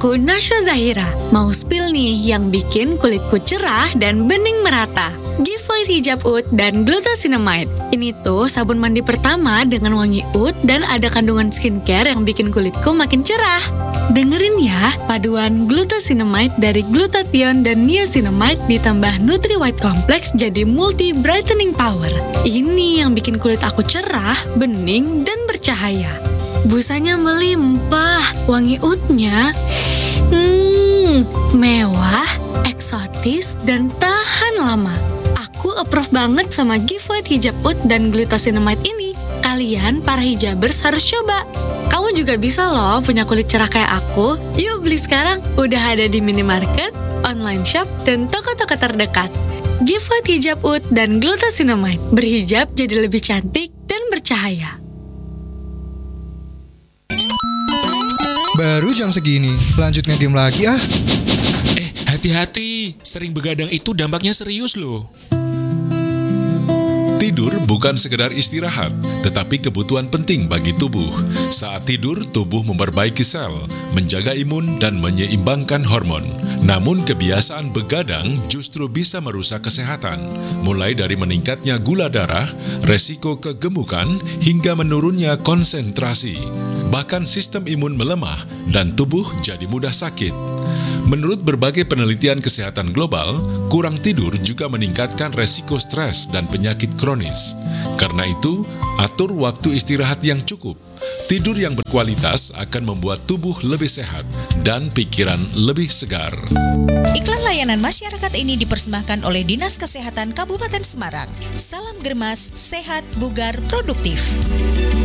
aku Nasya Zahira. Mau spill nih yang bikin kulitku cerah dan bening merata. Giveaway Hijab Oud dan Glucosinamide. Ini tuh sabun mandi pertama dengan wangi oud dan ada kandungan skincare yang bikin kulitku makin cerah. Dengerin ya, paduan Glucosinamide dari glutathione dan niacinamide ditambah Nutri White Complex jadi multi brightening power. Ini yang bikin kulit aku cerah, bening, dan bercahaya. Busanya melimpah, wangi oudnya mewah, eksotis, dan tahan lama. Aku approve banget sama giveaway Hijab Oud dan Glucosinamide ini. Kalian para hijabers harus coba. Kamu juga bisa loh punya kulit cerah kayak aku. Yuk beli sekarang, udah ada di minimarket, online shop, dan toko-toko terdekat. Giveaway Hijab Oud dan Glucosinamide. Berhijab jadi lebih cantik dan bercahaya. Baru jam segini, lanjut nge-game lagi ah. Hati-hati, sering begadang itu dampaknya serius loh. Tidur bukan sekedar istirahat, tetapi kebutuhan penting bagi tubuh. Saat tidur, tubuh memperbaiki sel, menjaga imun, dan menyeimbangkan hormon. Namun kebiasaan begadang justru bisa merusak kesehatan, mulai dari meningkatnya gula darah, resiko kegemukan, hingga menurunnya konsentrasi. Bahkan sistem imun melemah dan tubuh jadi mudah sakit. Menurut berbagai penelitian kesehatan global, kurang tidur juga meningkatkan resiko stres dan penyakit kronis. Karena itu, atur waktu istirahat yang cukup. Tidur yang berkualitas akan membuat tubuh lebih sehat dan pikiran lebih segar. Iklan layanan masyarakat ini dipersembahkan oleh Dinas Kesehatan Kabupaten Semarang. Salam Germas, sehat, bugar, produktif.